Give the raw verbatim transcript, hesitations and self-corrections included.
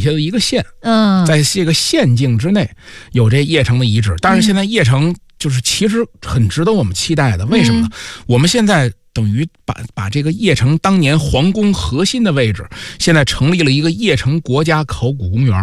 下的一个县， 嗯， 在这个县境之内有这邺城的遗址。但是现在邺城就是其实很值得我们期待的，为什么呢？嗯、我们现在等于把把这个邺城当年皇宫核心的位置，现在成立了一个邺城国家考古公园。